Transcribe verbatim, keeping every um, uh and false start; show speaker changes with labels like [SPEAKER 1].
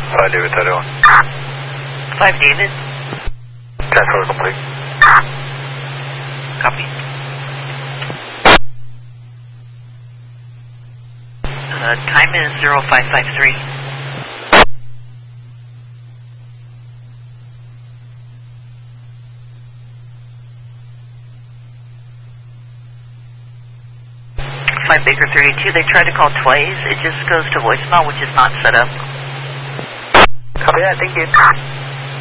[SPEAKER 1] five David, how you doing?
[SPEAKER 2] five David.
[SPEAKER 1] Task order complete.
[SPEAKER 2] Copy. Uh, time is zero five five three. five Baker thirty-two, they tried to call twice. It just goes to voicemail, which is not set up.
[SPEAKER 1] Copy that, thank you.